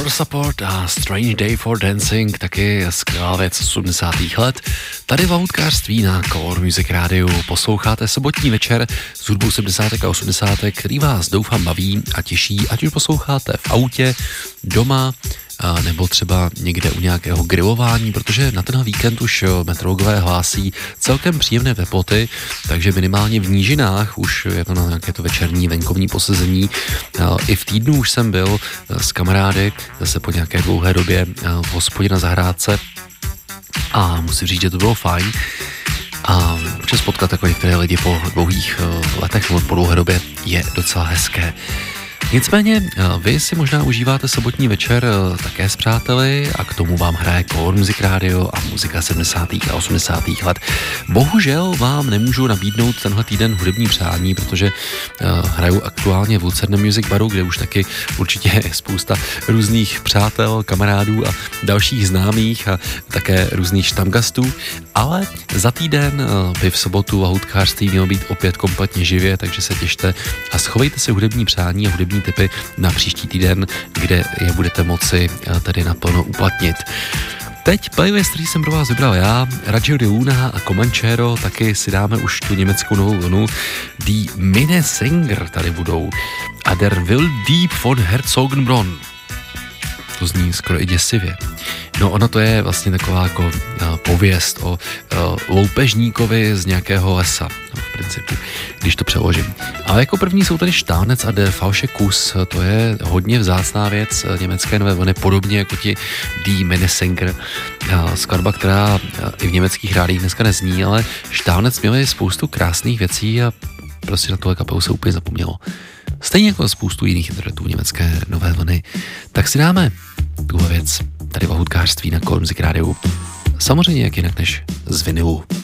Motor Support a Strange Day for Dancing, taky skvělá věc 80. let. Tady v Outcaství na Color Music Radio posloucháte sobotní večer s hudbou 70. a 80., který vás doufám baví a těší, ať už posloucháte v autě, doma, nebo třeba někde u nějakého grilování, protože na tenhle víkend už meteorologové hlásí celkem příjemné teploty, takže minimálně v nížinách už je to na nějaké to večerní venkovní posezení. I v týdnu už jsem byl s kamarády zase po nějaké dlouhé době v hospodě na zahrádce a musím říct, že to bylo fajn. A občas potkat jako některé lidi po dlouhých letech nebo po dlouhé době je docela hezké. Nicméně, vy si možná užíváte sobotní večer také s přáteli a k tomu vám hraje Color Music Radio a muzika 70. a 80. let. Bohužel vám nemůžu nabídnout tenhle týden hudební přání, protože hraju aktuálně v Lucerna Music Baru, kde už taky určitě je spousta různých přátel, kamarádů a dalších známých a také různých štamgastů, ale za týden by v sobotu Outcaství mělo být opět kompletně živě, takže se těšte a schovejte si hudební přání a hudební tipy na příští týden, kde je budete moci tedy naplno uplatnit. Teď playlist, který jsem pro vás vybral já, Radio de Luna a Comanchero, taky si dáme už tu německou novou vlnu. Die Minnesänger tady budou. A der Will Dieb von Herzogenbronn. To zní skoro i děsivě. No ono to je vlastně taková jako pověst o loupežníkovi z nějakého lesa, no, v principu, když to přeložím. Ale jako první jsou tady Štánec a Der falsche Kuss, to je hodně vzácná věc německé nové vlny, podobně jako ti Die Minnesänger, skladba, která i v německých rádiích dneska nezní, ale Štánec měli spoustu krásných věcí a prostě na tohle kapelu se úplně zapomnělo. Stejně jako spoustu jiných interpretů německé nové vlny, tak si dáme tuhle věc tady v Outcaství na Color Music Radio. Samozřejmě jak jinak než z vinilu.